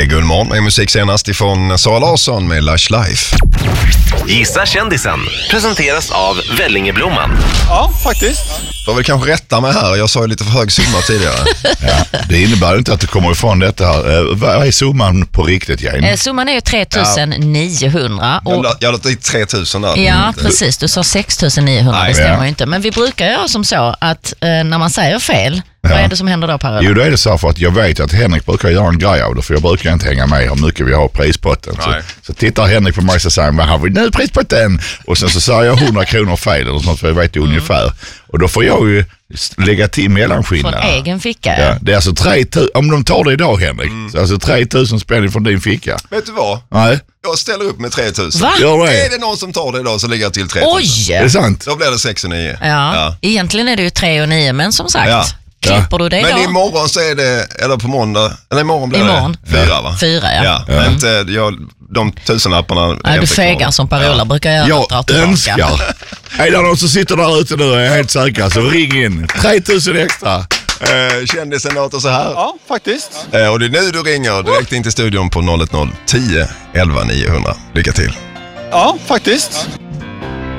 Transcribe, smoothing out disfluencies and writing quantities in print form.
Gullmorgon med musik senast ifrån Sara Larsson med Lush Life. Gissa kändisen presenteras av Vellingeblomman. Ja, faktiskt. Får väl kanske rätta mig här, jag sa ju lite för hög summa tidigare. Ja, det innebär inte att du kommer ifrån detta här. Vad är summan på riktigt, Jane? Summan är ju 3900. Och Jag låter i 3000 där. ja, precis. Du sa 6900, Nej, det stämmer ju inte. Men vi brukar göra som så att när man säger fel, vad är det som händer då, Per? Jo, då är det så för att jag vet att Henrik brukar göra en grej av det, för jag brukar inte hänga med hur mycket vi har prispotten. Så tittar Henrik på mig och säger, vad har vi nu prispotten? Och sen så säger jag 100 kronor fel eller sånt, för jag vet ungefär. Och då får jag ju lägga till mellanskillnaden. Från egen ficka. Ja, det är alltså 3000, om de tar det idag, Henrik, så alltså 3000 spänn från din ficka. Vet du vad? Nej. Jag ställer upp med 3000. Va? Gör det. Är det någon som tar det idag så ligger jag till 3000. Oj! Är det sant? Då blir det 6 och 9. Ja. Egentligen är det ju 3 och 9, men som sagt, Ja. klipper du det Men då? imorgon så är det, eller på måndag, eller imorgon blir det 4, va? 4, ja. Ja. Men inte, de tusenlapparna. Ja, du fegar som Per-Ola brukar göra. Jag drar tillbaka. önskar. Är det någon som sitter där ute nu och är helt säker, så ring in. 3000 extra. Kändisen låter så här. Ja, faktiskt. Och det är nu du ringer direkt in till studion på 010 11 900. Lycka till. Ja, faktiskt.